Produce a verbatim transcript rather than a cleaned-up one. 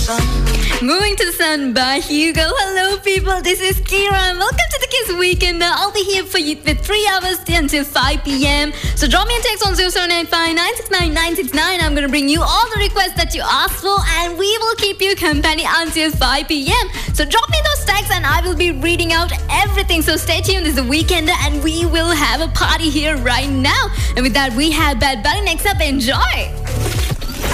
Moving to the Sun by Hugo. Hello, people. This is Kira, and welcome to the Kiss Weekend. I'll be here for you with three hours until five p.m. So drop me a text on zero seven eight five nine six nine nine six nine. I'm going to bring you all the requests that you asked for, and we will keep you company until five p.m. So drop me those texts, and I will be reading out everything. So stay tuned. This is the Weekender, and we will have a party here right now. And with that, we have Bad Bunny next up. Enjoy.